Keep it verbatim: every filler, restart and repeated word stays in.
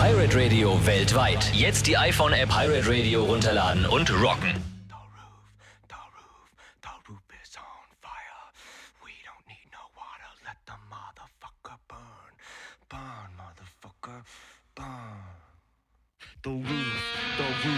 Pirate Radio weltweit. Jetzt die iPhone-App Pirate Radio runterladen und rocken. The roof, the roof, the roof is on fire. We don't need no water, let the motherfucker burn. Burn, motherfucker, burn. The roof, the roof.